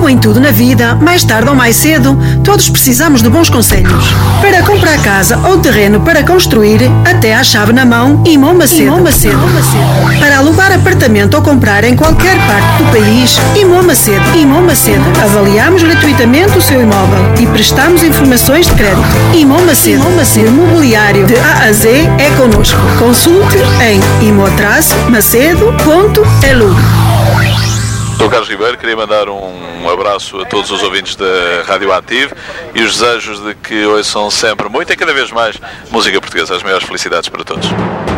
Como em tudo na vida, mais tarde ou mais cedo, todos precisamos de bons conselhos. Para comprar casa ou terreno para construir, até à chave na mão, Imó Macedo. Para alugar apartamento ou comprar em qualquer parte do país, Imó Macedo. Avaliamos gratuitamente o seu imóvel e prestamos informações de crédito. Imó Macedo. O imobiliário de A a Z é connosco. Consulte em imo-macedo.elu. Sou Carlos Ribeiro, queria mandar um abraço a todos os ouvintes da Rádio Ativo e os desejos de que ouçam sempre muito e cada vez mais música portuguesa. As maiores felicidades para todos.